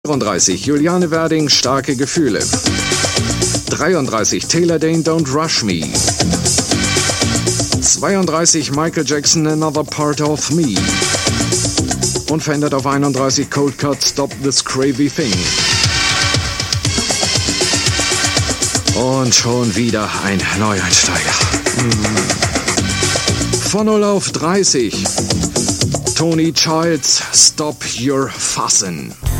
34 Juliane Werding, Starke Gefühle. 33 Taylor Dayne, Don't Rush Me. 32 Michael Jackson, Another Part of Me. Unverändert auf 31 Cold Cut, Stop This Crazy Thing. Und schon wieder ein Neueinsteiger. Von 0 auf 30 Tony Childs, Stop Your Fussin'.